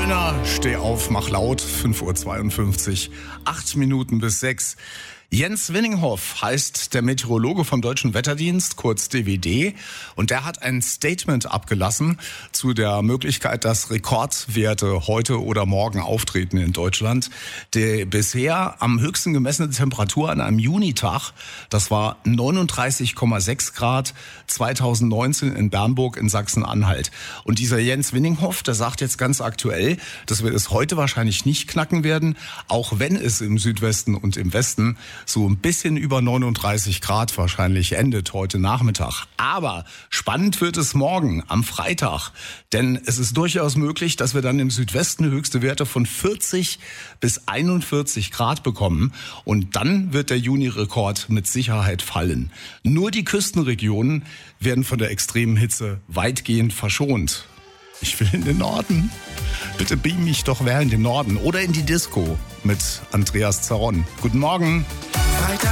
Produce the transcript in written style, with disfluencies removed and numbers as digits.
Döner, steh auf, mach laut, 5:52 Uhr, 8 Minuten bis 6. Jens Winninghoff heißt der Meteorologe vom Deutschen Wetterdienst, kurz DWD, und der hat ein Statement abgelassen zu der Möglichkeit, dass Rekordwerte heute oder morgen auftreten in Deutschland. Die bisher am höchsten gemessene Temperatur an einem Junitag, das war 39,6 Grad 2019 in Bernburg in Sachsen-Anhalt. Und dieser Jens Winninghoff, der sagt jetzt ganz aktuell, dass wir es heute wahrscheinlich nicht knacken werden, auch wenn es im Südwesten und im Westen so ein bisschen über 39 Grad wahrscheinlich endet heute Nachmittag. Aber spannend wird es morgen am Freitag, denn es ist durchaus möglich, dass wir dann im Südwesten höchste Werte von 40 bis 41 Grad bekommen und dann wird der Juni-Rekord mit Sicherheit fallen. Nur die Küstenregionen werden von der extremen Hitze weitgehend verschont. Ich will in den Norden. Bitte beam mich doch wer in den Norden oder in die Disco mit Andreas Zaron. Guten Morgen. Freitag